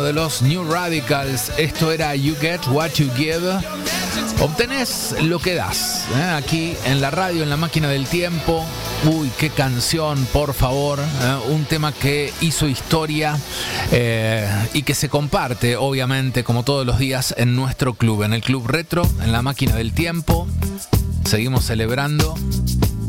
de los New Radicals. Esto era You Get What You Give. Obtenés lo que das, aquí en la radio, en la máquina del tiempo. Uy, qué canción, por favor. Un tema que hizo historia y que se comparte, obviamente, como todos los días, en nuestro club, en el Club Retro, en la máquina del tiempo. Seguimos celebrando